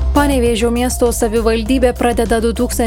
Panevėžio miesto savivaldybė pradeda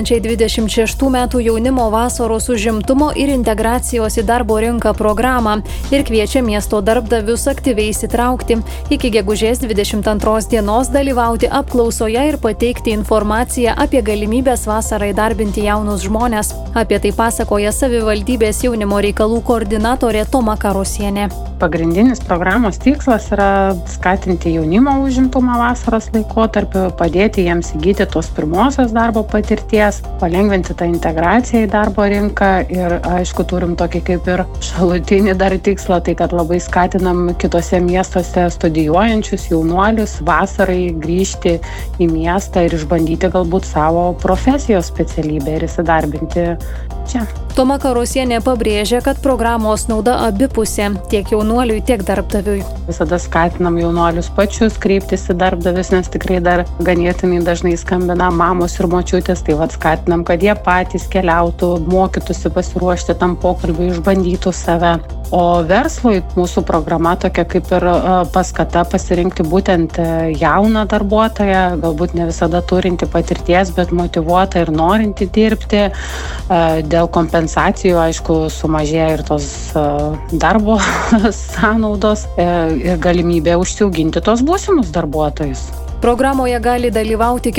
2026 m. jaunimo vasaros užimtumo ir integracijos į darbo rinką programą ir kviečia miesto darbdavius aktyviai įsitraukti. Iki gegužės 22 dienos dalyvauti apklausoje ir pateikti informaciją apie galimybės vasarą įdarbinti jaunus žmones. Apie tai pasakoja savivaldybės jaunimo reikalų koordinatorė Toma Karosienė. Pagrindinis programos tikslas yra skatinti jaunimo užimtumą vasaros laikotarpiu, padėti jiems įgyti tos pirmosios darbo patirties, palengvinti tą integraciją į darbo rinką ir, aišku, turim tokį kaip ir šalutinį dar tikslą, tai kad labai skatinam kitose miestuose studijuojančius jaunuolius vasarai grįžti į miestą ir išbandyti galbūt savo profesijos specialybę ir įsidarbinti čia. Toma Karosienė pabrėžia, kad programos nauda abipusė tiek jaunuoliui, tiek darbdaviui. Visada skatinam jaunuolius pačius kreiptis į darbdavius, nes tikrai dar ganėtinai dažnai skambina mamos ir močiutės, tai skatinam, kad jie patys keliautų, mokytųsi pasiruošti tam pokalbiui, išbandytų save. O verslui mūsų programa tokia kaip ir paskata pasirinkti būtent jauną darbuotoją, galbūt ne visada turinti patirties, bet motyvuotą ir norinti dirbti. Dėl kompensacijų, aišku, sumažėja ir tos darbo sąnaudos ir galimybė užsiauginti tos būsimus darbuotojus. Programoje gali dalyvauti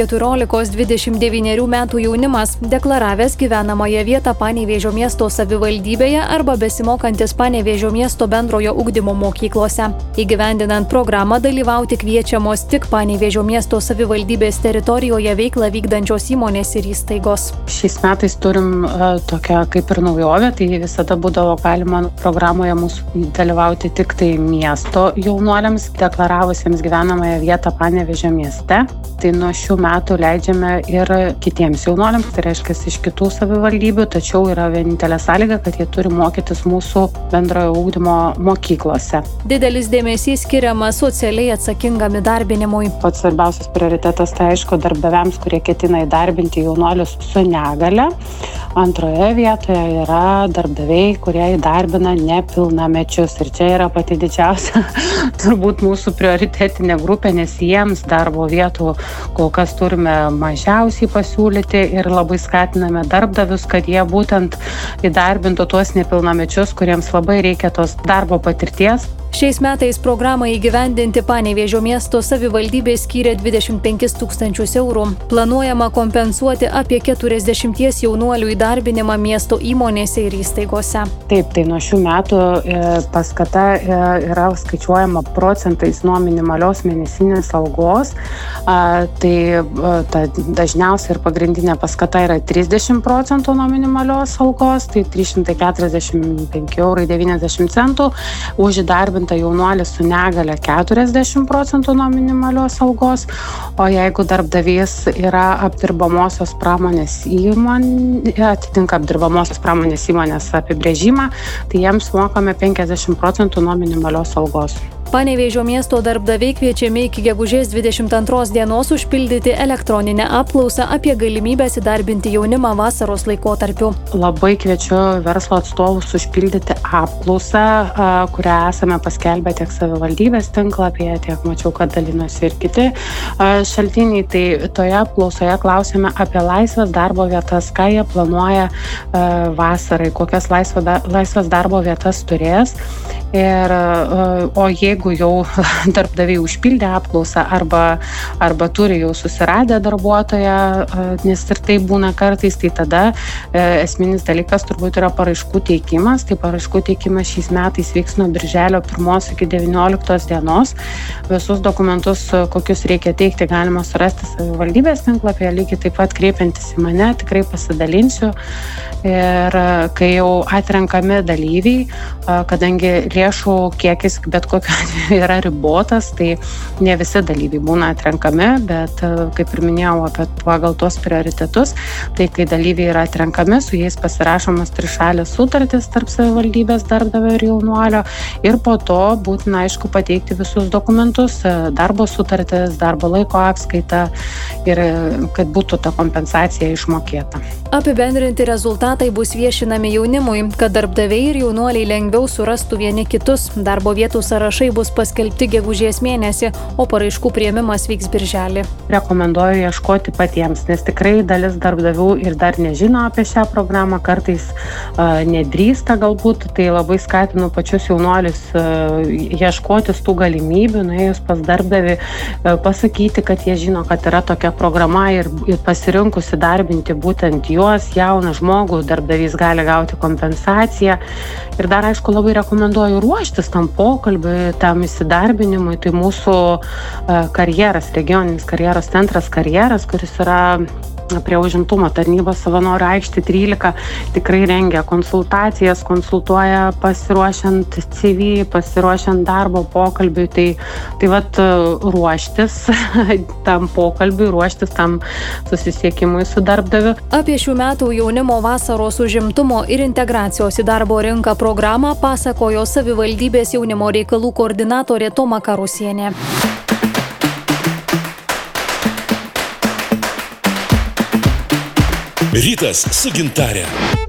14-29 metų jaunimas, deklaravęs gyvenamąją vietą Panevėžio miesto savivaldybėje arba besimokantis Panevėžio miesto bendrojo ugdymo mokyklose. Įgyvendinant programą dalyvauti kviečiamos tik Panevėžio miesto savivaldybės teritorijoje veiklą vykdančios įmonės ir įstaigos. Šiais metais turim tokią kaip ir naujovę, tai visada būdavo galima programoje mūsų dalyvauti tik tai miesto jaunuoliams, deklaravusiems gyvenamąją vietą Panevėžio mieste. Tai nuo šių metų leidžiame ir kitiems jaunuoliams, tai reiškia iš kitų savivaldybių, tačiau yra vienintelė sąlyga, kad jie turi mokytis mūsų bendrojo ugdymo mokyklose. Didelis dėmesys skiriamas socialiai atsakingam įdarbinimui. Pats svarbiausias prioritetas tai aišku darbdaviams, kurie ketina įdarbinti jaunuolius su negale. Antroje vietoje yra darbdaviai, kurie įdarbina nepilnamečius. Ir čia yra pati didžiausia turbūt mūsų prioritetinė grupė, nes jiems darbo vietų kol kas turime mažiausiai pasiūlyti ir labai skatiname darbdavius, kad jie būtent įdarbintų tuos nepilnamečius, kuriems labai reikia tos darbo patirties. Šiais metais programą įgyvendinti Panevėžio miesto savivaldybė skyrė 25 000 eurų. Planuojama kompensuoti apie 40 jaunuolių įdarbinimą miesto įmonėse ir įstaigose. Taip, tai nuo šių metų paskata yra skaičiuojama procentais nuo minimalios mėnesinės algos. Tai dažniausia ir pagrindinė paskata yra 30% nuo minimalios algos, tai 345,90 €, už įdarbinimą jaunuolis su negale 40% nuo minimalios algos, o jeigu darbdavys yra apdirbamosios pramonės įmonė, atitinka apdirbamosios pramonės įmonės apibrėžimą, tai jiems mokame 50% nuo minimalios algos. Panevėžio miesto darbdaviai kviečiami iki gegužės 22 dienos užpildyti elektroninę apklausą apie galimybės įdarbinti jaunimą vasaros laikotarpiu. Labai kviečiu verslo atstovus užpildyti apklausą, kurią esame paskelbę tiek savivaldybės tinklapyje, tiek mačiau, kad dalinosi ir kiti šaltiniai. Tai toje apklausoje klausėme apie laisvas darbo vietas, ką jie planuoja vasarai, kokias laisvas darbo vietas turės. O jeigu jau darbdaviai užpildė apklausą arba turi jau susiradę darbuotoją, nes ir tai būna kartais, tai tada esminis dalykas turbūt yra paraiškų teikimas. Tai paraiškų teikimas šiais metais vyks nuo birželio 1 iki 19 dienos. Visus dokumentus, kokius reikia teikti, galima surasti savivaldybės tinklapyje, lygiai taip pat kreipiantis į mane, tikrai pasidalinsiu. Ir kai jau atrenkami dalyviai, kadangi lėšų kiekis bet kokiu atveju yra ribotas, tai ne visi dalyviai būna atrenkami, bet kaip ir minėjau apie pagal tuos prioritetus, tai kai dalyviai yra atrenkami, su jais pasirašomas trišalės sutartis tarp savivaldybės, darbdavio ir jaunuolio ir po to būtina aišku pateikti visus dokumentus, darbo sutartis, darbo laiko apskaitą ir kad būtų ta kompensacija išmokėta. Apibendrinti rezultatai bus viešinami jaunimui, kad darbdaviai ir jaunuoliai lengviau surastų vieni kitus. Darbo vietų sąrašai bus bus paskelbti gegužės mėnesį, o paraiškų priėmimas vyks birželį. Rekomenduoju ieškoti patiems, nes tikrai dalis darbdavių ir dar nežino apie šią programą, kartais nedrįsta galbūt, tai labai skatinu pačius jaunuolius ieškotis tų galimybių, nuėjus pas darbdavį, pasakyti, kad jie žino, kad yra tokia programa ir pasirinkus įdarbinti būtent juos, jauną žmogų, darbdavys gali gauti kompensaciją. Ir dar, aišku, labai rekomenduoju ruoštis tam pokalbiui, tam įsidarbinimui. Tai mūsų karjeras, regioninis karjeros centras Karjeras, kuris yra prie užimtumo tarnybos Savanorių aikštė 13, tikrai rengia konsultacijas, konsultuoja pasiruošiant CV, pasiruošiant darbo pokalbiui. Tai vat ruoštis tam pokalbiui, ruoštis tam susisiekimui su darbdaviu. Apie šių metų jaunimo vasaros užimtumo ir integracijos į darbo rinką programą pasakojo savivaldybės jaunimo reikalų koordinatorė Toma Karusienė. Rytas su Gintare.